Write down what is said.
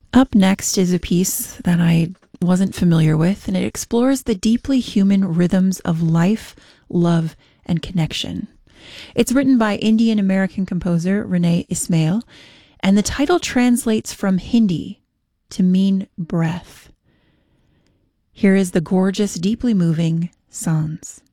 Up next is a piece that I wasn't familiar with, and it explores the deeply human rhythms of life, love, and connection. It's written by Indian American composer Renee Ismail, and the title translates from Hindi to mean breath. Here is the gorgeous, deeply moving Sans.